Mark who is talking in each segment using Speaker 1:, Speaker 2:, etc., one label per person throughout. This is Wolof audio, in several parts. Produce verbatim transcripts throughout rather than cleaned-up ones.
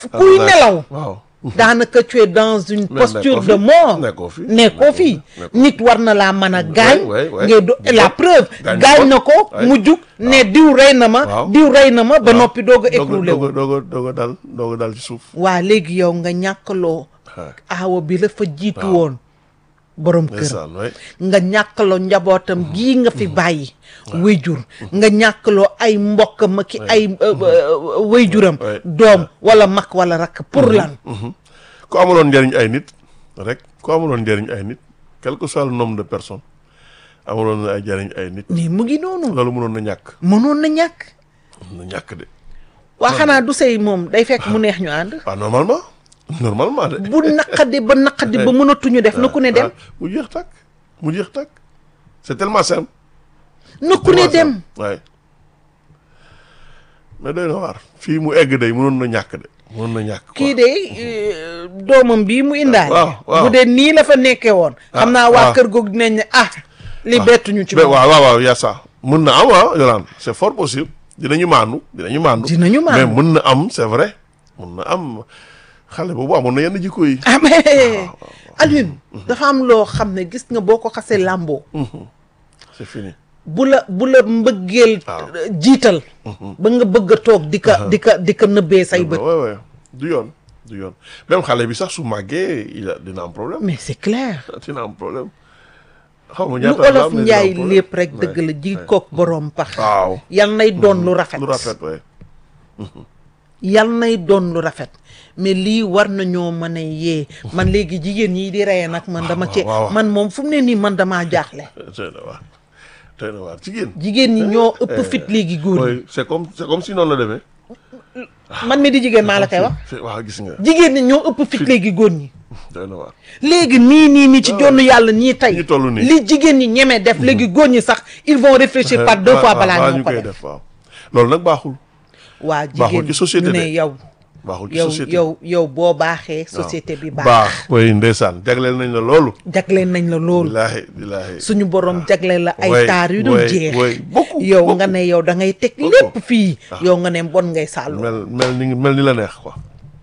Speaker 1: kuy nelaw
Speaker 2: waaw
Speaker 1: daanaka tu es dans une
Speaker 2: Mais
Speaker 1: posture
Speaker 2: nekkoo
Speaker 1: de
Speaker 2: fi.
Speaker 1: mort
Speaker 2: Nekkoo fi.
Speaker 1: nekkoo fi
Speaker 2: Nekkoo fi.
Speaker 1: nit war na laa mën a gaañ
Speaker 2: ouais, ouais.
Speaker 1: ngay do la preuve
Speaker 2: Gaañ na
Speaker 1: gaañ na
Speaker 2: ko.
Speaker 1: ko
Speaker 2: Ouais.
Speaker 1: mu jug ne diw rey na ma
Speaker 2: Waaw.
Speaker 1: diw rey na ma ba noppi doog a
Speaker 2: doog a
Speaker 1: écroulé
Speaker 2: doog a
Speaker 1: wu
Speaker 2: doog a doog a dal doog a dal ci suuf
Speaker 1: waa léegi yow nga ñàkkaloo aawa bi la fa jiitu woon borom kër
Speaker 2: ndeysaan waay
Speaker 1: nga ñàkkaloo njabootam gii nga fi bàyyi wéyjur nga ñàkkaloo ay mbokkam ak ay euh, euh, wéyjuram
Speaker 2: Ouais.
Speaker 1: doom wala mag wala rakk pour lan
Speaker 2: ku amuloon njëriñ ay nit rek ku amuloon njëriñ ay nit quel que soit le nombre de personnes amuloon na ay njëriñ ay nit
Speaker 1: mais mu ngi noonu
Speaker 2: loolu mënoon na ñàkk
Speaker 1: mënoon na ñàkk
Speaker 2: na ñàkk de
Speaker 1: waa xanaa du sëy moom day fekk mu neex ñu ànd
Speaker 2: ah normalement normalement de
Speaker 1: bu naqadi ba naqadi ba mënatuñu def na ku ne dem
Speaker 2: Ah, mu jeex tàkk mu jeex tàkk c'est tellement simple
Speaker 1: na ku ne dem
Speaker 2: waaye mais doy na waar fii mu egg day mënoon na ñàkk de mënoon na ñàkk
Speaker 1: kii de euh, doomam bii mu indaale
Speaker 2: waaw, waaw.
Speaker 1: bu dee nii la fa nekkee woon xam naa waa
Speaker 2: waaw.
Speaker 1: kër googu dinañ ne ah li bettuñu ci
Speaker 2: mais
Speaker 1: moom
Speaker 2: waaw waaw waaw yaa ça mën na am ah Yolande c'est fort possible dinañu maandu dinañu maandu
Speaker 1: Dinañu maandu.
Speaker 2: mais mën na am c'est vrai mën na am xale boobu amoon na yenn jikko yi
Speaker 1: ah mais Alioune dafa am loo xam ne gis nga boo ko xasee làmboo
Speaker 2: c'est fini
Speaker 1: bu la bu la mbëggeel
Speaker 2: Waaw.
Speaker 1: jiital ba nga bëgg a toog di ka di ka di ka nëbbee say bët
Speaker 2: ouais ouais du yoon du yoon même xale bi sax su màggee il a dina am problème
Speaker 1: mais c'est clair
Speaker 2: dina am problème xaw ma
Speaker 1: lu
Speaker 2: ñaata la
Speaker 1: olof
Speaker 2: am, mais dina am
Speaker 1: njaay
Speaker 2: problème.
Speaker 1: lépp rek
Speaker 2: Ouais,
Speaker 1: dëgg la ji
Speaker 2: ouais.
Speaker 1: kook boroom pax
Speaker 2: waaw
Speaker 1: yal nay doon lu rafet
Speaker 2: lu rafet ouais
Speaker 1: yal nay doon lu rafet mais lii war nañoo mën a yee man léegi jigéen ñi di reye nag man dama ci
Speaker 2: waaw, waaw.
Speaker 1: man moom fu mu ne nii man damaa jaaxle
Speaker 2: tey na waar tey na waar jigéen
Speaker 1: jigéen ñi ñoo ëpp fit léegi góor ñi
Speaker 2: oui c'est comme c'est comme si noonu la demee
Speaker 1: man mi di jigéen maa la koy wax
Speaker 2: c'est waaw gis nga
Speaker 1: jigéen ñi ñoo ëpp fit léegi góor ñi
Speaker 2: tey na waar
Speaker 1: léegi nii nii nii ci jonn yàlla ñii tey
Speaker 2: ñi toll nii.
Speaker 1: li jigéen ñi ñemee def léegi góor ñi sax ils vont réfléchir par deux fois balaa ñoo ko
Speaker 2: koy
Speaker 1: def
Speaker 2: def waaw loolu nag baaxul
Speaker 1: waa
Speaker 2: baaxul
Speaker 1: jigéen
Speaker 2: ci société
Speaker 1: ñu ne
Speaker 2: de.
Speaker 1: yow
Speaker 2: baaxul ci
Speaker 1: yow
Speaker 2: société
Speaker 1: yow yow boo baaxee société bi baax
Speaker 2: baax oui ndeysaan jagleel nañ la loolu
Speaker 1: jagleel nañ la loolu
Speaker 2: billaahi billaahi
Speaker 1: suñu borom jagleel la ay
Speaker 2: Ouais,
Speaker 1: taar yu dul
Speaker 2: ouais,
Speaker 1: jeex
Speaker 2: ouais. Beaucoup,
Speaker 1: yow
Speaker 2: beaucoup.
Speaker 1: nga ne yow da ngay teg
Speaker 2: Beaucoup.
Speaker 1: lépp fii yow nga ne bon ngay sàllu
Speaker 2: mel mel ni mel ni la neex quoi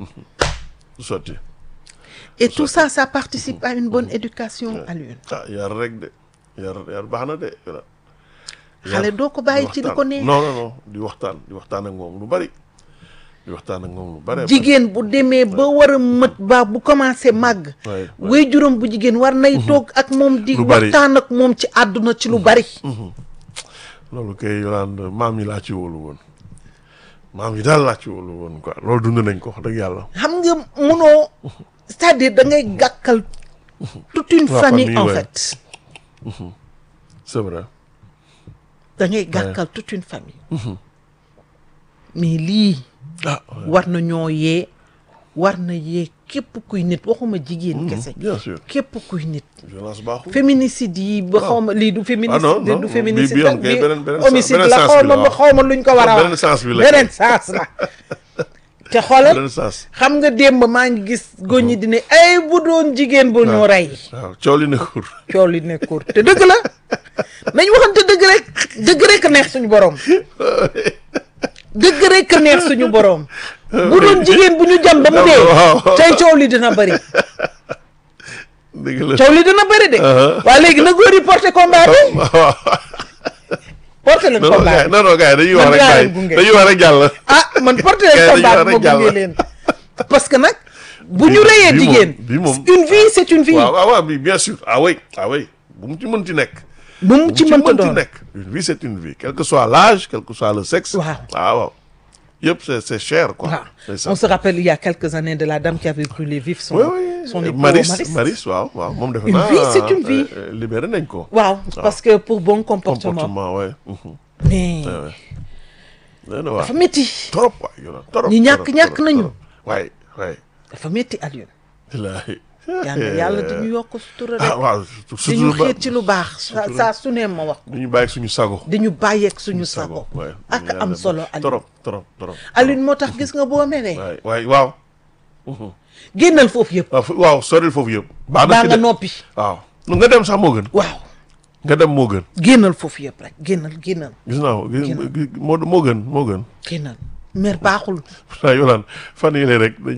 Speaker 2: du sotti
Speaker 1: et tout ça ça participe à une bonne éducation Alioune
Speaker 2: ah yar rek de yar yar baax na de yar
Speaker 1: xale doo ko bàyyi ci li ko neex
Speaker 2: non non non di waxtaan di waxtaan ak moom lu bari di waxtaan ak moom lu bari
Speaker 1: jigéen bu demee ba war a mët ba bu commencé màgg
Speaker 2: Ouais,
Speaker 1: way juróom bu jigéen war nay toog ak moom di
Speaker 2: Lu bari.
Speaker 1: waxtaan ak moom ci àdduna ci lu bari
Speaker 2: loolu kay Yolande maam yi laa ci wóolu woon maam yi daal laa ci wóolu woon quoi loolu dund nañ ko wax dëgg yàlla
Speaker 1: xam nga munoo c'est-à-dire da ngay gàkkal toute une
Speaker 2: La
Speaker 1: famille
Speaker 2: famille,
Speaker 1: en
Speaker 2: ouais.
Speaker 1: fait
Speaker 2: c'est vrai
Speaker 1: da ngay gàkkal toute une famille mais lii
Speaker 2: ah
Speaker 1: war na ñoo yee war na yee képp kuy nit waxuma jigéen kese
Speaker 2: bien sûr
Speaker 1: képp kuy nit
Speaker 2: violence baaxul
Speaker 1: féminicide yi ba xaw ma lii du
Speaker 2: Ah, non,
Speaker 1: féminicide
Speaker 2: non,
Speaker 1: du
Speaker 2: bi-
Speaker 1: féminicide
Speaker 2: bi yoon
Speaker 1: bi
Speaker 2: kay beneen- beneen
Speaker 1: homicide
Speaker 2: sens-
Speaker 1: la
Speaker 2: beneen
Speaker 1: xaw
Speaker 2: sens bi
Speaker 1: ma
Speaker 2: la
Speaker 1: ba
Speaker 2: waaw.
Speaker 1: xaw ma luñ ko war a
Speaker 2: beneen
Speaker 1: wax
Speaker 2: sens bi la
Speaker 1: beneen sens la te xoolal
Speaker 2: beneen sens
Speaker 1: xam nga démb maa ngi gis góor ñi di ne ay bu doon jigéen bu ñu rey
Speaker 2: waaw coow li nekkul
Speaker 1: coow li nekkoor te dëgg la nañ waxante dëgg rek dëgg rek a neex suñu borom dëgg rek a neex suñu borom bu doon jigéen bu ñu jam ba mu dee
Speaker 2: waaw.
Speaker 1: tey coow li dina bëri
Speaker 2: dëgg la
Speaker 1: coow li dina bëri de waaye léegi na góor yi porté combat bi
Speaker 2: waaw
Speaker 1: porté leen
Speaker 2: non non
Speaker 1: combat
Speaker 2: gars
Speaker 1: bi
Speaker 2: non non gars dañuy wax
Speaker 1: Man
Speaker 2: rek
Speaker 1: dinaa
Speaker 2: bàyyi
Speaker 1: leen gunge.
Speaker 2: dañuy wax rek jàll
Speaker 1: ah man porté leen
Speaker 2: Kay
Speaker 1: combat
Speaker 2: dañuy
Speaker 1: bi ma
Speaker 2: war a
Speaker 1: gunge
Speaker 2: jàll.
Speaker 1: leen parce que nag bu
Speaker 2: Bi-
Speaker 1: ñu reyee
Speaker 2: bi moom-
Speaker 1: jigéen
Speaker 2: bi moom-
Speaker 1: une vie c'est une vie
Speaker 2: waaw waaw waaw bi bien sûr ah oui ah oui bu mu ci mën ci nekk
Speaker 1: bu mu ci mënta doon
Speaker 2: nekk une vie c'est une vie quel que soit l'âge quel que soit le sexe
Speaker 1: Waaw.
Speaker 2: ah waaw yëpp c'est c'est cher quoi
Speaker 1: waaw
Speaker 2: c'est ça
Speaker 1: on se rappelle il y a quelques années de la dame qui avait brûlé vif son
Speaker 2: oui oui
Speaker 1: son époux
Speaker 2: Maris
Speaker 1: Maris.
Speaker 2: Maris waaw waaw moom defe
Speaker 1: Une
Speaker 2: naa
Speaker 1: vie, c'est une vie.
Speaker 2: euh, euh, libéré nañ ko
Speaker 1: waaw parce que pour bon comportement
Speaker 2: comportement ouais mhm.
Speaker 1: mais
Speaker 2: Ouais, ouais. nee na waaw
Speaker 1: dafa métti
Speaker 2: trop waay yow trop
Speaker 1: ñi ñàkk
Speaker 2: trop,
Speaker 1: ñàkk
Speaker 2: trop,
Speaker 1: nañu.
Speaker 2: trop. waay waay
Speaker 1: dafa métti Alioune
Speaker 2: wallaahi
Speaker 1: yàlla yàlla dañu yokk sutura
Speaker 2: ah
Speaker 1: rek
Speaker 2: waaw
Speaker 1: dañu
Speaker 2: surtout
Speaker 1: xeet ci lu baax sa saa su ne ma wax
Speaker 2: dañu bàyyi suñu sago
Speaker 1: dañu bàyyeeg suñu sago
Speaker 2: waay
Speaker 1: ak am solo Alioune
Speaker 2: trop trop trop
Speaker 1: Alioune moo tax gis nga boo meree
Speaker 2: waay waay waaw
Speaker 1: génnal foofu yëpp
Speaker 2: waaw fu- waaw soril foofu yëpp baax na
Speaker 1: baa
Speaker 2: ci
Speaker 1: nga
Speaker 2: de
Speaker 1: noppi
Speaker 2: waaw nga dem sax moo gën
Speaker 1: waaw
Speaker 2: nga dem moo gën
Speaker 1: génnal foofu yëpp rek génnal génnal
Speaker 2: gis naa ko gis-
Speaker 1: Génn.
Speaker 2: gis- moo moo gën moo gën
Speaker 1: génnal mer baaxul.
Speaker 2: pourtant Yolande fan yële rek